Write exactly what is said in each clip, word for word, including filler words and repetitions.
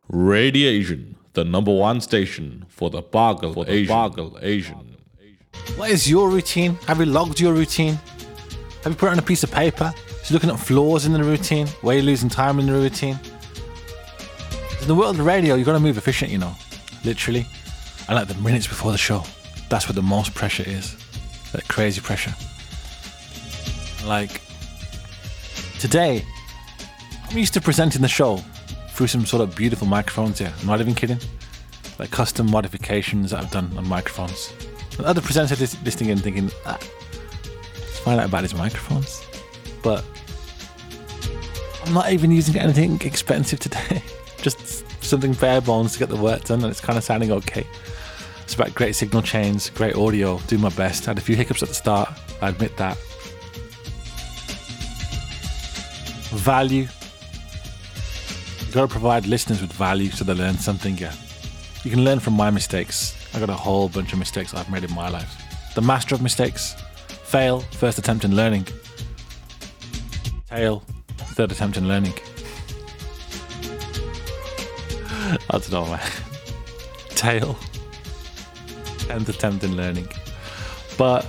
Radiation, the number one station for the Bargal for the Asian. Bargal Asian. What is your routine? Have you logged your routine? Have you put it on a piece of paper? Just looking at flaws in the routine? Where you're losing time in the routine? In the world of radio, you've got to move efficient, you know. Literally. And like the minutes before the show, that's where the most pressure is. That crazy pressure. Like, today, I'm used to presenting the show through some sort of beautiful microphones here. I'm not even kidding. Like custom modifications that I've done on microphones. And other presenters lis- listening in thinking, ah, let's find out about these microphones. But I'm not even using anything expensive today. Just something bare bones to get the work done, and it's kind of sounding okay. It's about great signal chains, great audio, do my best. I had a few hiccups at the start, I admit that. Value. You've got to provide listeners with value so they learn something, yeah. You can learn from my mistakes. I got a whole bunch of mistakes I've made in my life. The master of mistakes. Fail, first attempt in learning. Tail, third attempt in learning. I don't know, man. Tail, tenth attempt in learning. But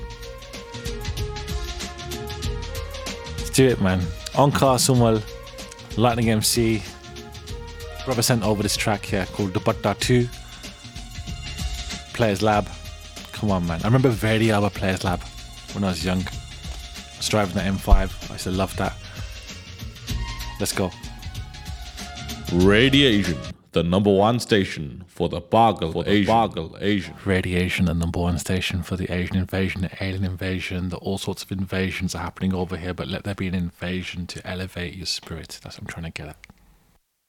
let's do it, man. Onkar Sumal, Lightning M C. Brother sent over this track here called Dupatta two. Players Lab. Come on, man. I remember very Alba Players Lab when I was young. I was driving the M five. I used to love that. Let's go. Radiation, the number one station for the Bargal for the Asian. Bargal Asian. Radiation, the number one station for the Asian invasion, the alien invasion, the all sorts of invasions are happening over here, but let there be an invasion to elevate your spirit. That's what I'm trying to get at.